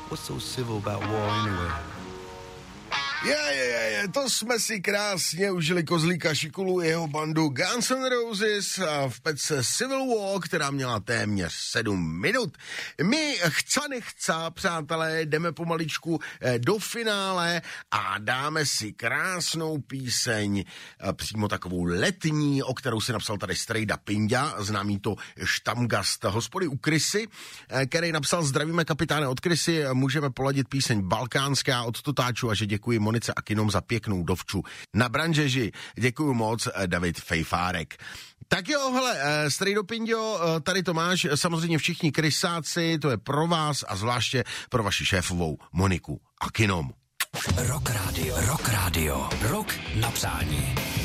What's so civil about war anyway? To jsme si krásně užili Kozlíka Šikulu i jeho bandu Guns N' Roses v pece Civil War, která měla téměř 7 minut. My nechca, přátelé, jdeme pomaličku do finále a dáme si krásnou píseň, přímo takovou letní, o kterou si napsal tady Strejda Pinďa, známý to štamgast hospody u Krysy, který napsal: zdravíme kapitáne od Krysy, můžeme poladit píseň Balkánská od Totáču a že děkuji Monice Akinom za pěknou dovču na branžeži. Děkuju moc, David Fejfárek. Tak jo, hele, Strejdo Pinďo, tady to máš, samozřejmě všichni krysáci, to je pro vás a zvláště pro vaši šéfovou Moniku Akinom. Rock Radio, rock na přání.